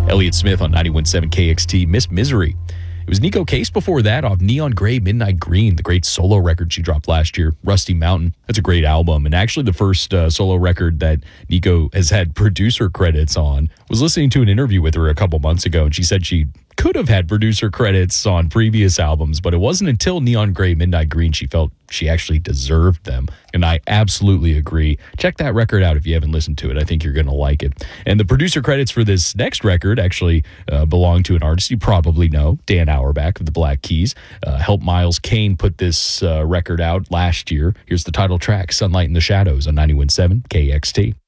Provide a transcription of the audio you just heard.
Elliott Smith on 91.7 KXT, Miss Misery. It was Nico Case before that off Neon Gray, Midnight Green, the great solo record she dropped last year, Rusty Mountain. That's a great album. And actually the first solo record that Nico has had producer credits on. Was listening to an interview with her a couple months ago, and she said she could have had producer credits on previous albums, but it wasn't until Neon Gray, Midnight Green she felt she actually deserved them. And I absolutely agree. Check that record out if you haven't listened to it. I think you're going to like it. And the producer credits for this next record actually belong to an artist you probably know, Dan Auerbach of the Black Keys. Helped Miles Kane put this record out last year. Here's the title track, Sunlight in the Shadows on 91.7 KXT.